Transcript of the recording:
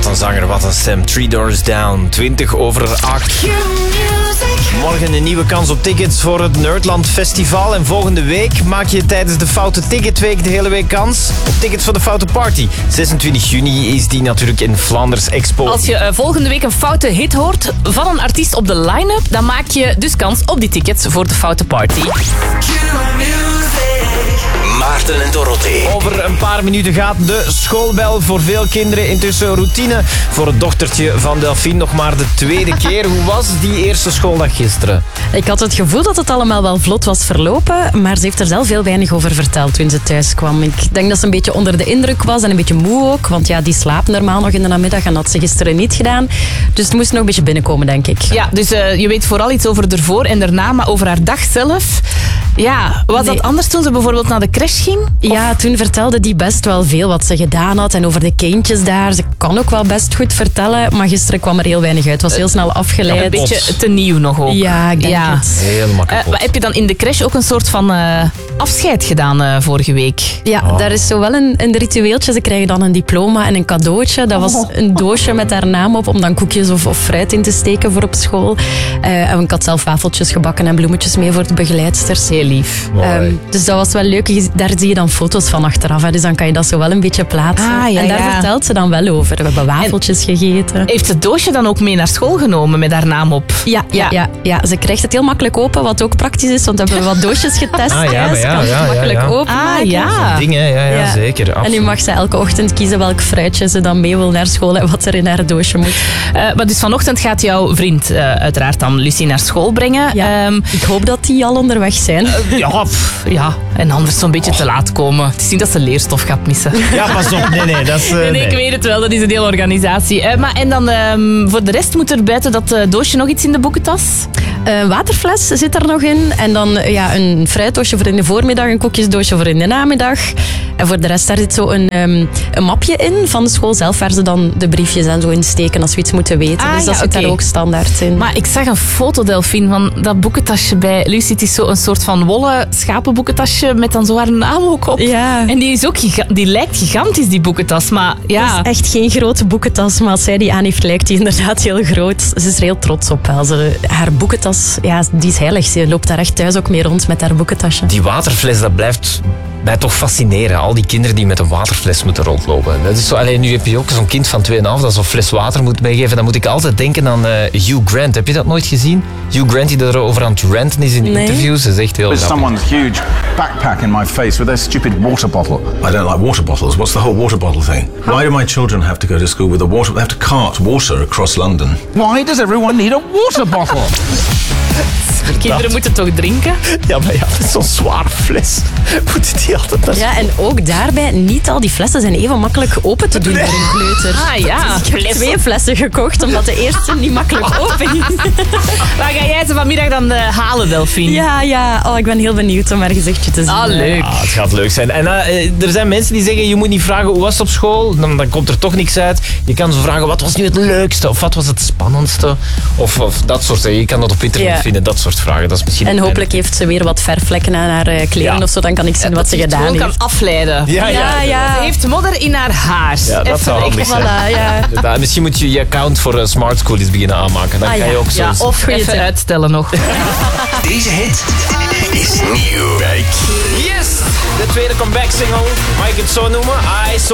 Wat een zanger, wat een stem. 3 Doors Down, 20:08. Morgen een nieuwe kans op tickets voor het Nerdland Festival. En volgende week maak je tijdens de Foute Ticketweek de hele week kans op tickets voor de Foute Party. 26 juni is die natuurlijk in Vlaanders Expo. Als je volgende week een foute hit hoort van een artiest op de line-up, dan maak je dus kans op die tickets voor de Foute Party. Maarten en Dorothee. Over een paar minuten gaat de schoolbel voor veel kinderen intussen routine. Voor het dochtertje van Delphine nog maar de tweede keer. Hoe was die eerste schooldag gisteren? Ik had het gevoel dat het allemaal wel vlot was verlopen, maar ze heeft er zelf heel weinig over verteld toen ze thuis kwam. Ik denk dat ze een beetje onder de indruk was en een beetje moe ook, want ja, die slaapt normaal nog in de namiddag en dat had ze gisteren niet gedaan. Dus het moest nog een beetje binnenkomen, denk ik. Ja, dus je weet vooral iets over ervoor en daarna, maar over haar dag zelf... Ja, was dat anders toen ze bijvoorbeeld naar de crash ging? Ja, toen vertelde die best wel veel wat ze gedaan had en over de kindjes daar. Ze kan ook wel best goed vertellen, maar gisteren kwam er heel weinig uit. Het was heel snel afgeleid. Een beetje te nieuw nog ook. Ja, ik denk het. Helemaal kapot. Heb je dan in de crash ook een soort van afscheid gedaan vorige week? Ja, daar is zo wel een ritueeltje. Ze krijgen dan een diploma en een cadeautje. Dat was een doosje met haar naam op om dan koekjes of fruit in te steken voor op school. En ik had zelf wafeltjes gebakken en bloemetjes mee voor de begeleidsters. Heel lief. Dus dat was wel leuk. Daar zie je dan foto's van achteraf. Hè. Dus dan kan je dat zo wel een beetje plaatsen. En daar vertelt ze dan wel over. We hebben wafeltjes gegeten. Heeft het doosje dan ook mee naar school genomen met haar naam op? Ja, ze krijgt het heel makkelijk open, wat ook praktisch is, want we hebben wat doosjes getest. Ze kan het makkelijk openmaken. Ja, zeker. Absoluut. En nu mag ze elke ochtend kiezen welk fruitje ze dan mee wil naar school en wat er in haar doosje moet. Maar dus vanochtend gaat jouw vriend uiteraard dan Lucie naar school brengen. Ja, ik hoop dat die al onderweg zijn. Ja, en anders zo'n beetje te laat komen. Het is niet dat ze leerstof gaat missen. Ja, pas op. Nee, dat is... Nee, ik weet het wel, dat is een hele organisatie. En dan voor de rest moet er buiten dat doosje nog iets in de boekentas? Een waterfles zit er nog in. En dan een fruitdoosje voor in de voormiddag, een koekjesdoosje voor in de namiddag. En voor de rest, daar zit zo een mapje in van de school zelf, waar ze dan de briefjes en zo in steken als we iets moeten weten. Dus dat zit daar ook standaard in. Maar ik zag een foto, Delphine, van dat boekentasje bij Lucie. Het is zo een soort van wollen schapenboekentasje met dan zo haar naam ook op. Ja. En die is ook die lijkt gigantisch, die boekentas. Maar ja... Het is echt geen grote boekentas, maar als zij die aan heeft, lijkt die inderdaad heel groot. Ze is er heel trots op. Haar boekentas, die is heilig. Ze loopt daar echt thuis ook mee rond met haar boekentasje. Die waterfles, dat blijft mij toch fascineren. Al die kinderen die met een waterfles moeten rondlopen. Dat is zo, nu heb je ook zo'n kind van 2,5 dat zo'n fles water moet meegeven. Dan moet ik altijd denken aan Hugh Grant. Heb je dat nooit gezien? Hugh Grant die erover aan het ranten is in interviews. Dat is echt heel There's grappig. someone's huge backpack in my face with their stupid water bottle. I don't like water bottles. What's the whole water bottle thing? Why do my children have to go to school with a water... They have to cart water across London. Why does everyone need a water bottle? Kinderen moeten toch drinken? Ja, maar ja, dat is zo'n zware fles. Moeten die altijd... naar... Ja, en ook daarbij, niet al die flessen zijn even makkelijk open te doen voor een kleuter. Ja. Ik heb 2 flessen gekocht, omdat de eerste niet makkelijk open ging. Waar ga jij ze vanmiddag dan halen, Delphine? Ja. Oh, ik ben heel benieuwd om haar gezichtje te zien. Leuk. Ah, het gaat leuk zijn. En er zijn mensen die zeggen, je moet niet vragen hoe was het op school, dan komt er toch niks uit. Je kan zo vragen, wat was nu het leukste? Of wat was het spannendste? Of dat soort dingen. Je kan dat op internet vinden, dat soort vragen. Dat is misschien en hopelijk heeft ze weer wat verfvlekken aan haar kleren of zo, dan kan ik zien wat ze gedaan heeft. Kan afleiden. Ja. Ze heeft modder in haar haar. Ja, dat zou handig zijn. Voilà, Misschien moet je je account voor Smart School eens beginnen aanmaken. Dan kan je ook zo... Ja, of even uitstellen nog. Deze hit is nieuw. Yes! De tweede comeback single, mag ik het zo noemen? I So